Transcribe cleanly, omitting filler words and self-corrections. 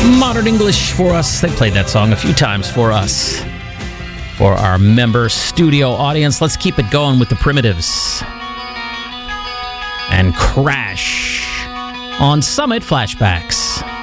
Modern English for us. They played that song a few times for us. For our member studio audience, let's keep it going with the Primitives. And Crash on Summit Flashbacks.